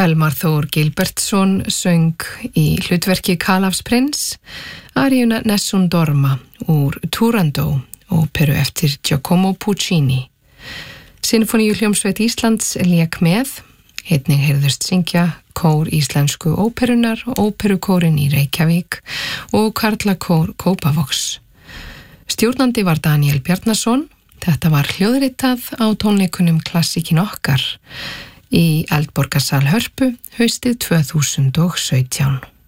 Elmar Þór Gilbertsson söng í hlutverki Kalafsprins aríuna Nessun Dorma úr Turandot, óperu eftir Giacomo Puccini. Sinfóníuhljómsveit Íslands lék með, einnig heyrðust syngja kór íslensku óperunar, óperukórin í Reykjavík og karlakór Kópavogs. Stjórnandi var Daniel Bjarnason. Þetta var hljóðritað á tónleikunum Klassíkin okkar í Eldborgarsal Hörpu haustið 2017.